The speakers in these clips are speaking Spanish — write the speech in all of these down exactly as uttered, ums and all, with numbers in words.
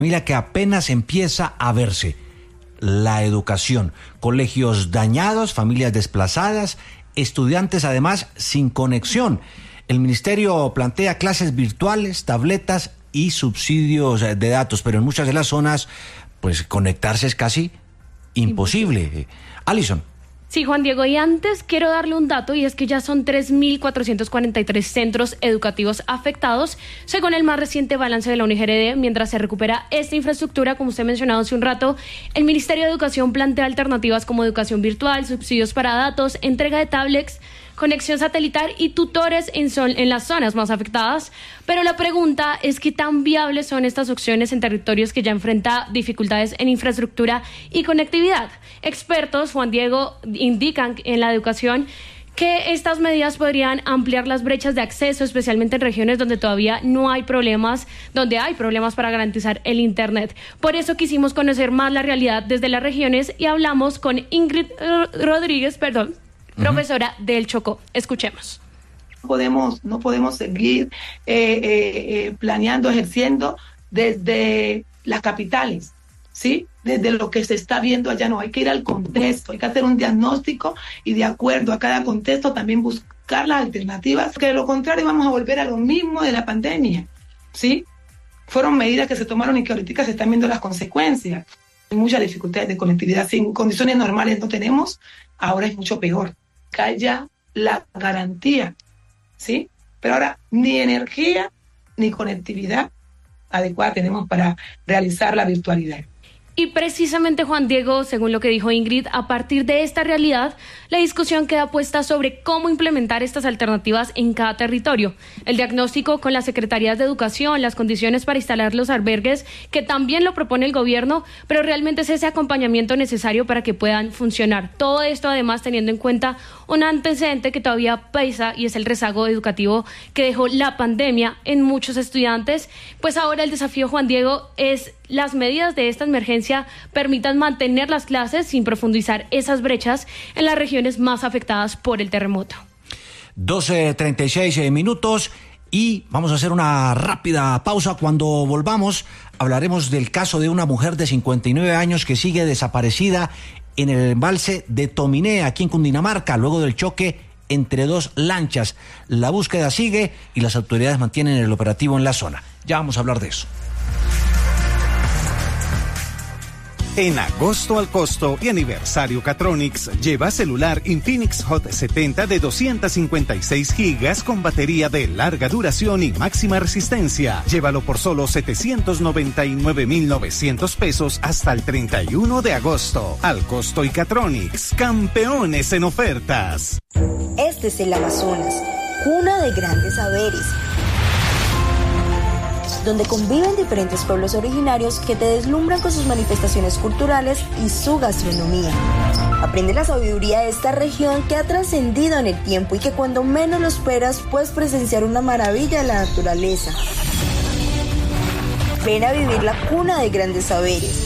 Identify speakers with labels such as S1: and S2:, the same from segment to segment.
S1: Mira que apenas empieza a verse la educación, colegios dañados, familias desplazadas, estudiantes además sin conexión. El ministerio plantea clases virtuales, tabletas y subsidios de datos, pero en muchas de las zonas, pues conectarse es casi imposible. Alison.
S2: Sí, Juan Diego, y antes quiero darle un dato, y es que ya son tres mil cuatrocientos cuarenta y tres centros educativos afectados, según el más reciente balance de la U N I G R D. Mientras se recupera esta infraestructura, como usted mencionado hace un rato, el Ministerio de Educación plantea alternativas como educación virtual, subsidios para datos, entrega de tablets, conexión satelital y tutores en, son, en las zonas más afectadas. Pero la pregunta es qué tan viables son estas opciones en territorios que ya enfrentan dificultades en infraestructura y conectividad. Expertos, Juan Diego, indican en la educación que estas medidas podrían ampliar las brechas de acceso, especialmente en regiones donde todavía no hay problemas, donde hay problemas para garantizar el Internet. Por eso quisimos conocer más la realidad desde las regiones y hablamos con Ingrid Rodríguez, perdón, profesora del Chocó. Escuchemos.
S3: Podemos, no podemos seguir eh, eh, eh, planeando, ejerciendo desde las capitales, ¿sí? Desde lo que se está viendo allá. No, hay que ir al contexto, hay que hacer un diagnóstico y de acuerdo a cada contexto también buscar las alternativas, que de lo contrario vamos a volver a lo mismo de la pandemia, ¿sí? Fueron medidas que se tomaron y que ahorita se están viendo las consecuencias. Hay muchas dificultades de conectividad. Si en condiciones normales no tenemos, ahora es mucho peor. Que haya la garantía, ¿sí? Pero ahora ni energía ni conectividad adecuada tenemos para realizar la virtualidad.
S2: Y precisamente, Juan Diego, según lo que dijo Ingrid, a partir de esta realidad, la discusión queda puesta sobre cómo implementar estas alternativas en cada territorio. El diagnóstico con las secretarías de educación, las condiciones para instalar los albergues, que también lo propone el gobierno, pero realmente es ese acompañamiento necesario para que puedan funcionar. Todo esto, además, teniendo en cuenta un antecedente que todavía pesa y es el rezago educativo que dejó la pandemia en muchos estudiantes. Pues ahora el desafío, Juan Diego, es las medidas de esta emergencia permitan mantener las clases sin profundizar esas brechas en las regiones más afectadas por el terremoto.
S1: doce treinta y seis minutos y vamos a hacer una rápida pausa. Cuando volvamos hablaremos del caso de una mujer de cincuenta y nueve años que sigue desaparecida en el embalse de Tominé, aquí en Cundinamarca, luego del choque entre dos lanchas. La búsqueda sigue y las autoridades mantienen el operativo en la zona. Ya vamos a hablar de eso.
S4: En agosto al costo y aniversario Catronics, lleva celular Infinix Hot setenta de doscientos cincuenta y seis gigas con batería de larga duración y máxima resistencia. Llévalo por solo setecientos noventa y nueve mil novecientos pesos hasta el treinta y uno de agosto. Al costo y Catronics, campeones en ofertas.
S5: Este es el Amazonas, cuna de grandes saberes, donde conviven diferentes pueblos originarios que te deslumbran con sus manifestaciones culturales y su gastronomía. Aprende la sabiduría de esta región que ha trascendido en el tiempo y que cuando menos lo esperas puedes presenciar una maravilla de la naturaleza. Ven a vivir la cuna de grandes saberes.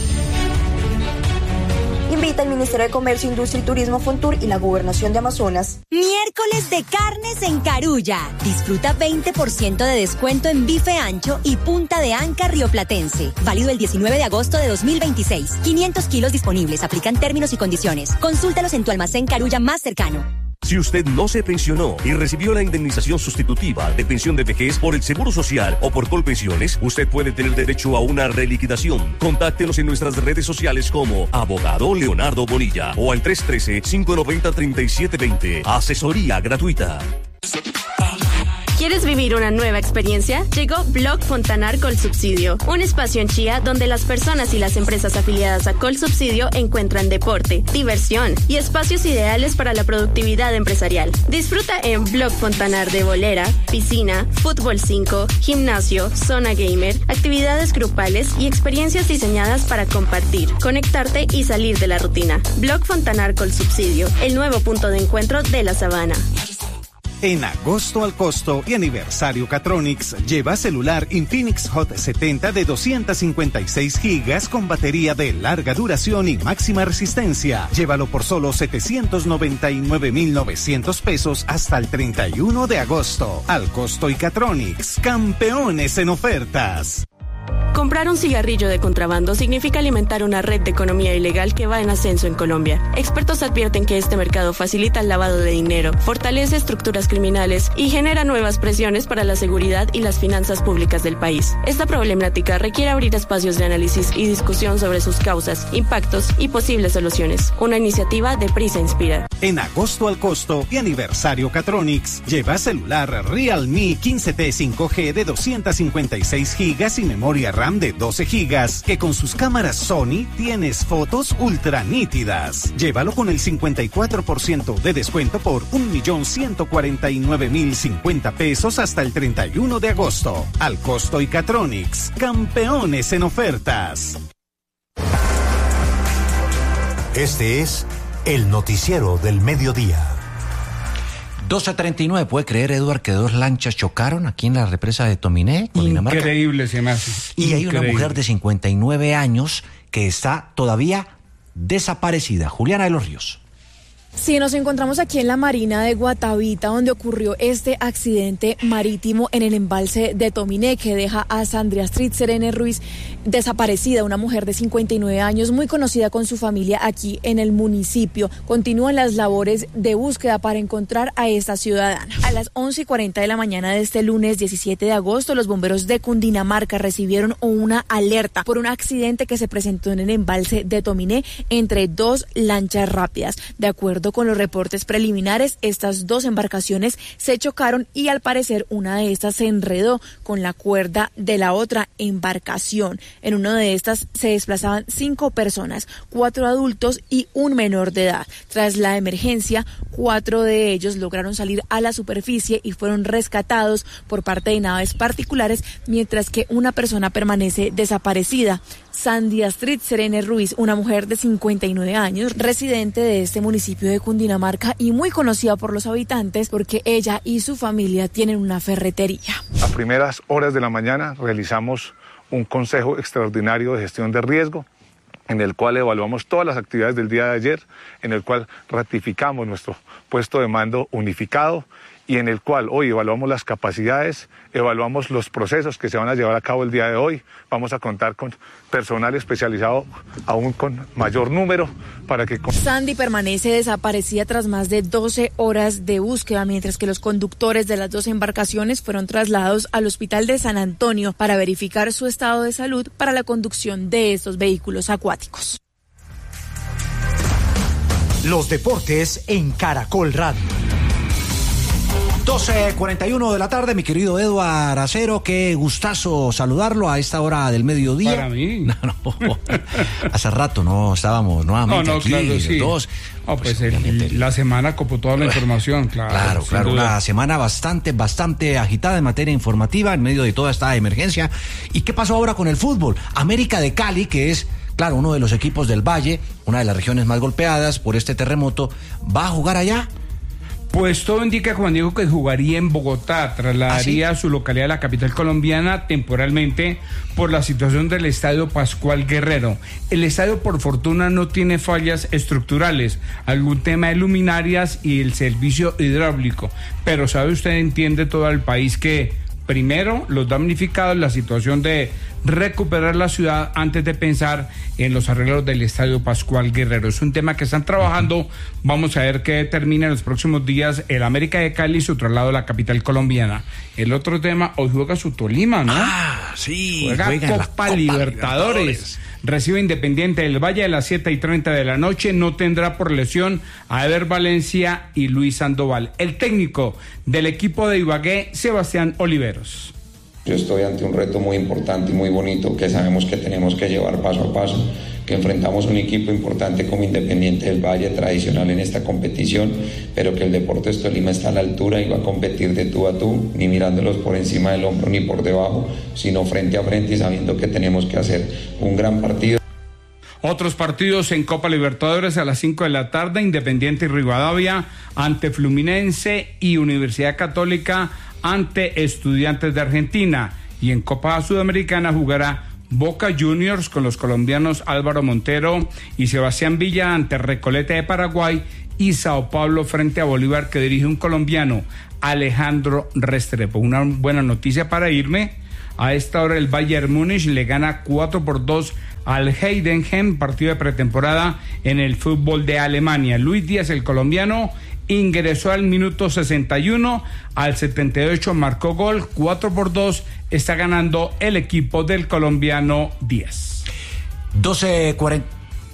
S5: Invita al Ministerio de Comercio, Industria y Turismo, Fontur y la Gobernación de Amazonas.
S6: Miércoles de carnes en Carulla. Disfruta veinte por ciento de descuento en bife ancho y punta de anca rioplatense. Válido el diecinueve de agosto de dos mil veintiséis. quinientos kilos disponibles. Aplican términos y condiciones. Consúltalos en tu almacén Carulla más cercano.
S7: Si usted no se pensionó y recibió la indemnización sustitutiva de pensión de vejez por el Seguro Social o por Colpensiones, usted puede tener derecho a una reliquidación. Contáctenos en nuestras redes sociales como Abogado Leonardo Bonilla o al tres uno tres, cinco nueve cero, tres siete dos cero. Asesoría gratuita.
S8: ¿Quieres vivir una nueva experiencia? Llegó Blog Fontanar Colsubsidio, un espacio en Chía donde las personas y las empresas afiliadas a Colsubsidio encuentran deporte, diversión y espacios ideales para la productividad empresarial. Disfruta en Blog Fontanar de bolera, piscina, fútbol cinco, gimnasio, zona gamer, actividades grupales y experiencias diseñadas para compartir, conectarte y salir de la rutina. Blog Fontanar Colsubsidio, el nuevo punto de encuentro de la Sabana.
S4: En agosto al costo y aniversario Catronics, lleva celular Infinix Hot setenta de doscientos cincuenta y seis gigas con batería de larga duración y máxima resistencia. Llévalo por solo setecientos noventa y nueve mil novecientos pesos hasta el treinta y uno de agosto. Al costo y Catronics, campeones en ofertas.
S8: Comprar un cigarrillo de contrabando significa alimentar una red de economía ilegal que va en ascenso en Colombia. Expertos advierten que este mercado facilita el lavado de dinero, fortalece estructuras criminales y genera nuevas presiones para la seguridad y las finanzas públicas del país. Esta problemática requiere abrir espacios de análisis y discusión sobre sus causas, impactos y posibles soluciones. Una iniciativa de Prisa Inspira.
S4: En agosto al costo y aniversario Catronics, lleva celular Realme quince T cinco G de doscientas cincuenta y seis gigas y memoria RAM de doce gigas, que con sus cámaras Sony tienes fotos ultra nítidas. Llévalo con el cincuenta y cuatro por ciento de descuento por un millón ciento cuarenta y nueve mil cincuenta pesos hasta el treinta y uno de agosto. Al costo y Catronics, campeones en ofertas.
S9: Este es el noticiero del mediodía.
S1: doce treinta y nueve, ¿puede creer, Eduard, que dos lanchas chocaron aquí en la represa de Tominé, Cundinamarca?
S10: Increíble se me hace.
S1: Y hay
S10: Increíble.
S1: una mujer de cincuenta y nueve años que está todavía desaparecida. Juliana de los Ríos.
S11: Sí, nos encontramos aquí en la Marina de Guatavita, donde ocurrió este accidente marítimo en el embalse de Tominé, que deja a Sandria Astrid Serene Ruiz desaparecida, una mujer de cincuenta y nueve años, muy conocida con su familia aquí en el municipio. Continúan las labores de búsqueda para encontrar a esta ciudadana. A las once y cuarenta de la mañana de este lunes diecisiete de agosto, los bomberos de Cundinamarca recibieron una alerta por un accidente que se presentó en el embalse de Tominé entre dos lanchas rápidas. De acuerdo con los reportes preliminares, estas dos embarcaciones se chocaron y al parecer una de estas se enredó con la cuerda de la otra embarcación. En una de estas se desplazaban cinco personas, cuatro adultos y un menor de edad. Tras la emergencia, cuatro de ellos lograron salir a la superficie y fueron rescatados por parte de naves particulares, mientras que una persona permanece desaparecida. Sandria Astrid Serene Ruiz, una mujer de cincuenta y nueve años, residente de este municipio de Cundinamarca y muy conocida por los habitantes porque ella y su familia tienen una ferretería.
S12: A primeras horas de la mañana realizamos un consejo extraordinario de gestión de riesgo, en el cual evaluamos todas las actividades del día de ayer, en el cual ratificamos nuestro puesto de mando unificado y en el cual hoy evaluamos las capacidades, evaluamos los procesos que se van a llevar a cabo el día de hoy. Vamos a contar con personal especializado aún con mayor número para que...
S11: Sandy permanece desaparecida tras más de doce horas de búsqueda, mientras que los conductores de las dos embarcaciones fueron trasladados al hospital de San Antonio para verificar su estado de salud para la conducción de estos vehículos acuáticos.
S9: Los deportes en Caracol Radio.
S1: doce cuarenta y uno de la tarde, mi querido Eduard Acero, qué gustazo saludarlo a esta hora del mediodía.
S10: Para mí.
S1: No, no, hace rato no estábamos nuevamente
S10: no, no,
S1: aquí,
S10: claro,
S1: los
S10: sí.
S1: dos.
S10: No, pues, pues el, la semana copó toda la información, claro.
S1: Claro, claro,
S10: duda.
S1: una semana bastante, bastante agitada en materia informativa en medio de toda esta emergencia. ¿Y qué pasó ahora con el fútbol? América de Cali, que es, claro, uno de los equipos del Valle, una de las regiones más golpeadas por este terremoto, ¿va a jugar allá?
S10: Pues todo indica, Juan Diego, que jugaría en Bogotá, trasladaría
S1: ¿Ah, sí?
S10: su localidad a la capital colombiana temporalmente por la situación del Estadio Pascual Guerrero. El estadio, por fortuna, no tiene fallas estructurales, algún tema de luminarias y el servicio hidráulico, pero sabe usted, entiende todo el país que primero los damnificados, la situación de recuperar la ciudad antes de pensar en los arreglos del Estadio Pascual Guerrero. Es un tema que están trabajando. Vamos a ver qué determina en los próximos días el América de Cali y su traslado a la capital colombiana. El otro tema, hoy juega su Tolima, ¿no?
S1: Ah, sí.
S10: Juega
S1: juega en la
S10: Copa,
S1: Copa
S10: Libertadores.
S1: Libertadores.
S10: Recibe Independiente del Valle a las siete y treinta de la noche. No tendrá por lesión a Eder Valencia y Luis Sandoval. El técnico del equipo de Ibagué, Sebastián Oliveros.
S13: Yo estoy ante un reto muy importante y muy bonito que sabemos que tenemos que llevar paso a paso, que enfrentamos un equipo importante como Independiente del Valle, tradicional en esta competición, pero que el Deportes Tolima está a la altura y va a competir de tú a tú, ni mirándolos por encima del hombro ni por debajo, sino frente a frente y sabiendo que tenemos que hacer un gran partido.
S10: Otros partidos en Copa Libertadores a las cinco de la tarde, Independiente y Rivadavia ante Fluminense y Universidad Católica ante Estudiantes de Argentina. Y en Copa Sudamericana jugará Boca Juniors con los colombianos Álvaro Montero y Sebastián Villa ante Recoleta de Paraguay y Sao Paulo frente a Bolívar, que dirige un colombiano, Alejandro Restrepo. Una buena noticia para irme A esta hora el Bayern Múnich le gana cuatro por dos al Heidenheim, partido de pretemporada en el fútbol de Alemania. Luis Díaz, el colombiano, ingresó al minuto sesenta y uno, al setenta y ocho marcó gol, cuatro por dos, está ganando el equipo del colombiano Díaz.
S1: doce cuarenta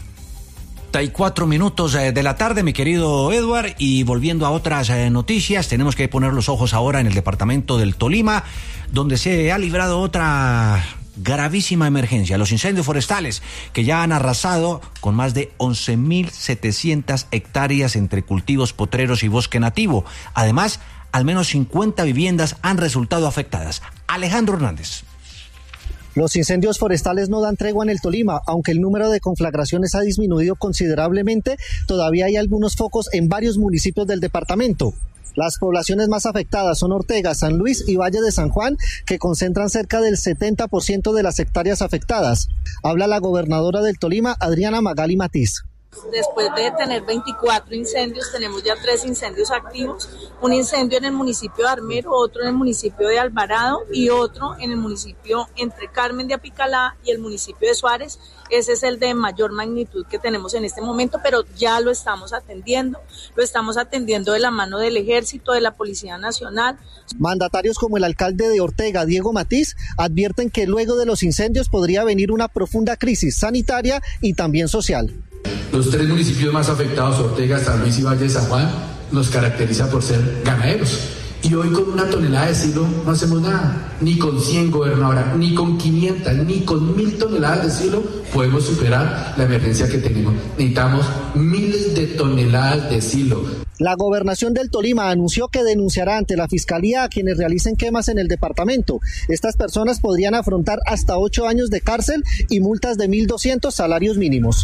S1: y cuatro minutos de la tarde, mi querido Edward, y volviendo a otras eh, noticias, tenemos que poner los ojos ahora en el departamento del Tolima, donde se ha librado otra gravísima emergencia, los incendios forestales que ya han arrasado con más de once mil setecientas hectáreas entre cultivos potreros y bosque nativo. Además, al menos cincuenta viviendas han resultado afectadas. Alejandro Hernández.
S14: Los incendios forestales no dan tregua en el Tolima, aunque el número de conflagraciones ha disminuido considerablemente, todavía hay algunos focos en varios municipios del departamento. Las poblaciones más afectadas son Ortega, San Luis y Valle de San Juan, que concentran cerca del setenta por ciento de las hectáreas afectadas. Habla la gobernadora del Tolima, Adriana Magali Matiz.
S15: Después de tener veinticuatro incendios, tenemos ya tres incendios activos, un incendio en el municipio de Armero, otro en el municipio de Alvarado y otro en el municipio entre Carmen de Apicalá y el municipio de Suárez. Ese es el de mayor magnitud que tenemos en este momento, pero ya lo estamos atendiendo, lo estamos atendiendo de la mano del Ejército, de la Policía Nacional.
S14: Mandatarios como el alcalde de Ortega, Diego Matiz, advierten que luego de los incendios podría venir una profunda crisis sanitaria y también social.
S16: Los tres municipios más afectados, Ortega, San Luis y Valle de San Juan, nos caracteriza por ser ganaderos. Y hoy con una tonelada de silo no hacemos nada. Ni con cien, gobernadora, ni con quinientas, ni con mil toneladas de silo podemos superar la emergencia que tenemos. Necesitamos miles de toneladas de silo.
S14: La gobernación del Tolima anunció que denunciará ante la fiscalía a quienes realicen quemas en el departamento. Estas personas podrían afrontar hasta ocho años de cárcel y multas de mil doscientos salarios mínimos.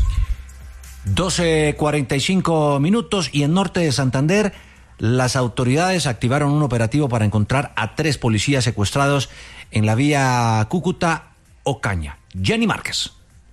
S1: doce cuarenta y cinco minutos y en norte de Santander las autoridades activaron un operativo para encontrar a tres policías secuestrados en la vía Cúcuta-Ocaña. Jenny Márquez.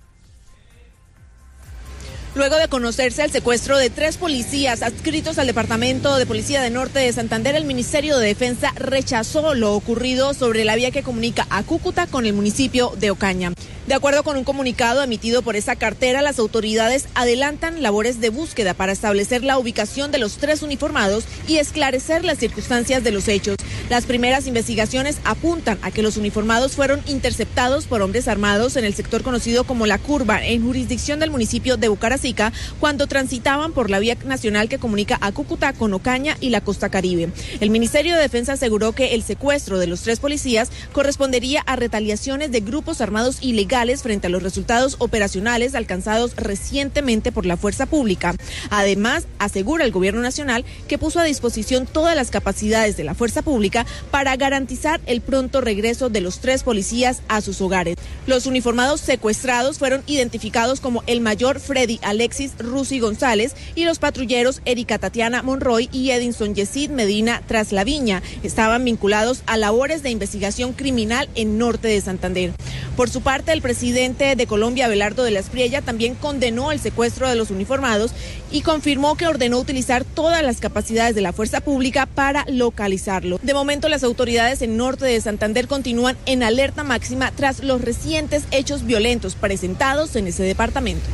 S17: Luego de conocerse el secuestro de tres policías adscritos al Departamento de Policía de Norte de Santander, el Ministerio de Defensa rechazó lo ocurrido sobre la vía que comunica a Cúcuta con el municipio de Ocaña. De acuerdo con un comunicado emitido por esa cartera, las autoridades adelantan labores de búsqueda para establecer la ubicación de los tres uniformados y esclarecer las circunstancias de los hechos. Las primeras investigaciones apuntan a que los uniformados fueron interceptados por hombres armados en el sector conocido como La Curva, en jurisdicción del municipio de Bucaracica, cuando transitaban por la vía nacional que comunica a Cúcuta con Ocaña y la costa caribe. El Ministerio de Defensa aseguró que el secuestro de los tres policías correspondería a retaliaciones de grupos armados ilegales frente a los resultados operacionales alcanzados recientemente por la fuerza pública. Además, asegura el gobierno nacional que puso a disposición todas las capacidades de la fuerza pública para garantizar el pronto regreso de los tres policías a sus hogares. Los uniformados secuestrados fueron identificados como el mayor Freddy Alexis Rusi González y los patrulleros Erika Tatiana Monroy y Edinson Yesid Medina Traslaviña. Estaban vinculados a labores de investigación criminal en norte de Santander. Por su parte, el presidente de Colombia, Abelardo de la Espriella, también condenó el secuestro de los uniformados y confirmó que ordenó utilizar todas las capacidades de la fuerza pública para localizarlo. De momento, las autoridades en norte de Santander continúan en alerta máxima tras los recientes hechos violentos presentados en ese departamento.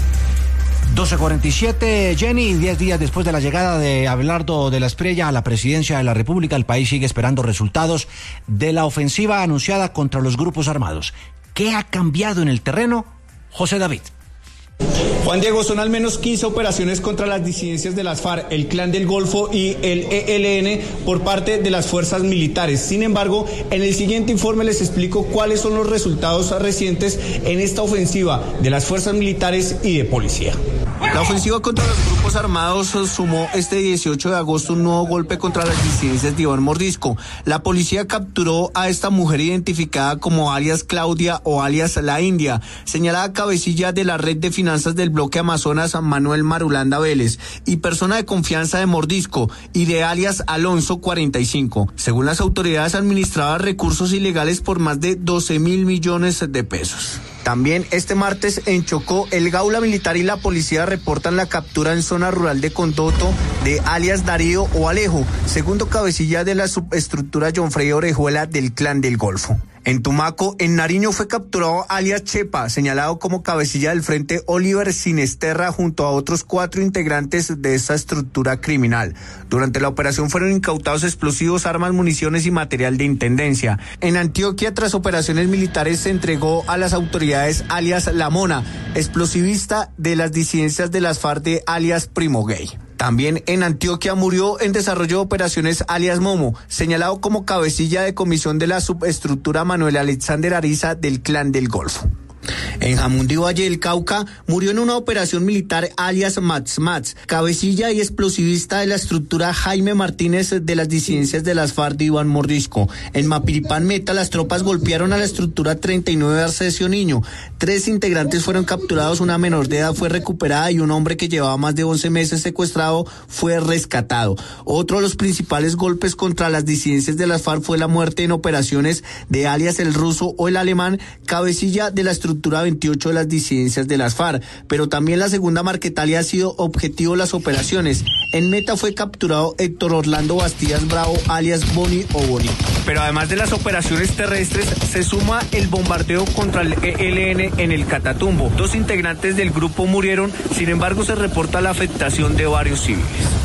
S1: doce cuarenta y siete, Jenny, diez días después de la llegada de Abelardo de la Espriella a la presidencia de la República, el país sigue esperando resultados de la ofensiva anunciada contra los grupos armados. ¿Qué ha cambiado en el terreno? José David.
S18: Juan Diego, son al menos quince operaciones contra las disidencias de las FARC, el Clan del Golfo y el E L N por parte de las fuerzas militares. Sin embargo, en el siguiente informe les explico cuáles son los resultados recientes en esta ofensiva de las fuerzas militares y de policía.
S19: La ofensiva contra los grupos armados sumó este dieciocho de agosto un nuevo golpe contra las disidencias de Iván Mordisco. La policía capturó a esta mujer identificada como alias Claudia o alias La India, señalada cabecilla de la red de finanzas del bloque Amazonas Manuel Marulanda Vélez y persona de confianza de Mordisco y de alias Alonso cuarenta y cinco. Según las autoridades, administraba recursos ilegales por más de doce mil millones de pesos. También este martes en Chocó, el Gaula Militar y la policía reportan la captura en zona rural de Condoto de alias Darío o Alejo, segundo cabecilla de la subestructura John Frey Orejuela del Clan del Golfo. En Tumaco, en Nariño, fue capturado alias Chepa, señalado como cabecilla del Frente Oliver Sinesterra junto a otros cuatro integrantes de esta estructura criminal. Durante la operación fueron incautados explosivos, armas, municiones y material de intendencia. En Antioquia, tras operaciones militares, se entregó a las autoridades alias La Mona, explosivista de las disidencias de las FARC de alias Primo Gay. También en Antioquia murió en desarrollo de operaciones alias Momo, señalado como cabecilla de comisión de la subestructura Manuel Alexander Ariza del Clan del Golfo. En Jamundí, Valle del Cauca, murió en una operación militar alias Mats Mats, cabecilla y explosivista de la estructura Jaime Martínez de las disidencias de las FARC de Iván Mordisco. En Mapiripán Meta, las tropas golpearon a la estructura treinta y nueve Arcesio Niño. Tres integrantes fueron capturados, una menor de edad fue recuperada y un hombre que llevaba más de once meses secuestrado fue rescatado. Otro de los principales golpes contra las disidencias de las FARC fue la muerte en operaciones de alias el ruso o el alemán, cabecilla de la estructura veintiocho de las disidencias de las FARC, pero también la segunda Marquetalia ha sido objetivo de las operaciones. En Meta fue capturado Héctor Orlando Bastías Bravo, alias Boni o Boni. Pero además de las operaciones terrestres, se suma el bombardeo contra el E L N en el Catatumbo. Dos integrantes del grupo murieron, sin embargo se reporta la afectación de varios civiles.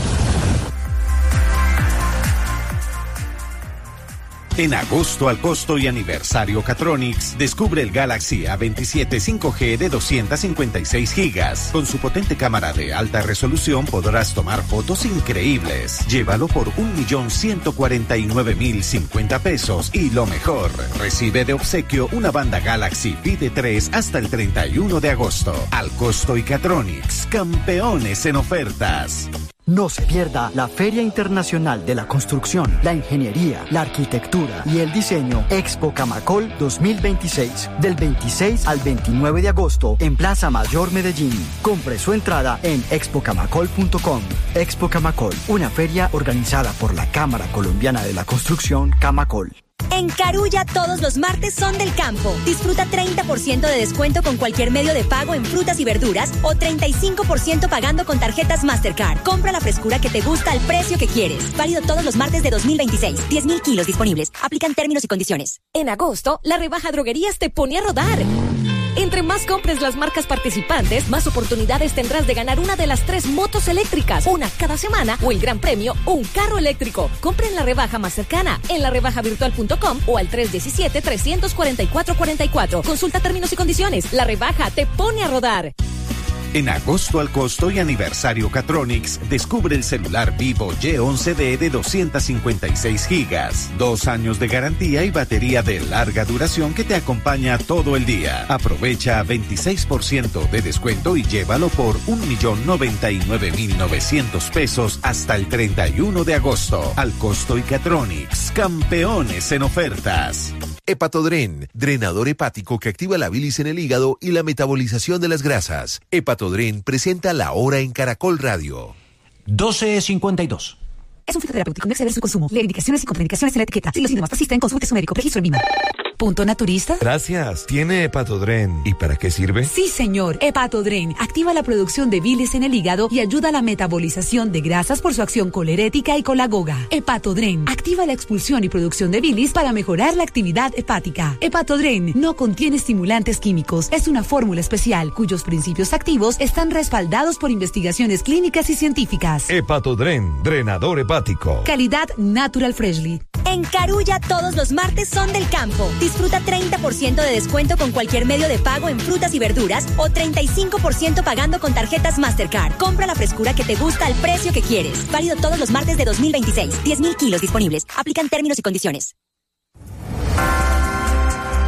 S4: En agosto al costo y aniversario Catronics, descubre el Galaxy A veintisiete cinco G de doscientas cincuenta y seis gigas. Con su potente cámara de alta resolución podrás tomar fotos increíbles. Llévalo por un millón ciento cuarenta y nueve mil cincuenta pesos y lo mejor, recibe de obsequio una banda Galaxy Pide tres hasta el treinta y uno de agosto. Al costo y Catronics, campeones en ofertas.
S20: No se pierda la Feria Internacional de la Construcción, la Ingeniería, la Arquitectura y el Diseño Expo Camacol dos mil veintiséis, del veintiséis al veintinueve de agosto en Plaza Mayor Medellín. Compre su entrada en expo camacol punto com. Expo Camacol, una feria organizada por la Cámara Colombiana de la Construcción, Camacol.
S6: En Carulla todos los martes son del campo. Disfruta treinta por ciento de descuento con cualquier medio de pago en frutas y verduras o treinta y cinco por ciento pagando con tarjetas Mastercard. Compra la frescura que te gusta al precio que quieres. Válido todos los martes de dos mil veintiséis. diez mil kilos disponibles. Aplican términos y condiciones.
S21: En agosto, la rebaja Droguerías te pone a rodar. Entre más compres las marcas participantes, más oportunidades tendrás de ganar una de las tres motos eléctricas, una cada semana, o el gran premio, un carro eléctrico. Compra en la rebaja más cercana, en la rebaja virtual punto com o al tres uno siete, tres cuatro cuatro, cuatro cuatro. Consulta términos y condiciones. La rebaja te pone a rodar.
S4: En agosto al costo y aniversario Catronics, descubre el celular Vivo Y once D de doscientas cincuenta y seis gigas. Dos años de garantía y batería de larga duración que te acompaña todo el día. Aprovecha veintiséis por ciento de descuento y llévalo por un millón noventa y nueve mil novecientos pesos hasta el treinta y uno de agosto. Al costo y Catronics, campeones en ofertas.
S22: Hepatodren, drenador hepático que activa la bilis en el hígado y la metabolización de las grasas. Hepatodren presenta La Hora en Caracol Radio.
S1: doce cincuenta y dos.
S23: Es un fitoterapéutico, no exceder su consumo. Lee indicaciones y contraindicaciones en la etiqueta. Si los síntomas persisten, consulte a su médico. Registro en Vima. ¿Punto naturista?
S22: Gracias. ¿Tiene Hepatodren? ¿Y para qué sirve?
S23: Sí, señor. Hepatodren activa la producción de bilis en el hígado y ayuda a la metabolización de grasas por su acción colerética y colagoga. Hepatodren activa la expulsión y producción de bilis para mejorar la actividad hepática. Hepatodren no contiene estimulantes químicos. Es una fórmula especial cuyos principios activos están respaldados por investigaciones clínicas y científicas.
S22: Hepatodren, drenador hepático.
S23: Calidad Natural Freshly.
S6: En Carulla todos los martes son del campo. Disfruta treinta por ciento de descuento con cualquier medio de pago en frutas y verduras o treinta y cinco por ciento pagando con tarjetas Mastercard. Compra la frescura que te gusta al precio que quieres. Válido todos los martes de dos mil veintiséis. diez mil kilos disponibles. Aplican términos y condiciones.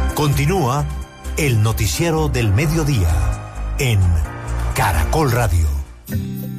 S9: Continúa el noticiero del mediodía en Caracol Radio.